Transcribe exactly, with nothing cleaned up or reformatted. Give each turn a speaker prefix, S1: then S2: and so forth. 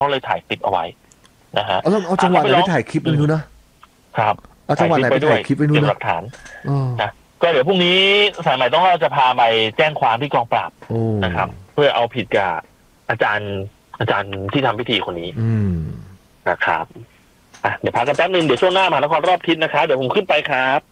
S1: เขาเลยถ่ายคลิปเอาไว้นะฮะ
S2: เอาเอาจังหวะไหนไปถ่ายคลิปไปดูนะครับเอาจังหวะไหนไปถ่ายคลิปไปดู
S1: เก็บ
S2: นะ
S1: หลักฐานนะก็เดี๋ยวพรุ่งนี้สายใหม่ต้องเราจะพาไปแจ้งความที่กองปราบนะครับเพื่อเอาผิดกับอาจารย์อาจารย์ที่ทำพิธีคนนี้นะครับอ่ะเดี๋ยวพักกันแป๊บนึงเดี๋ยวช่วงหน้ามหานครรอบทิศนะครับเดี๋ยวผมขึ้นไปครับ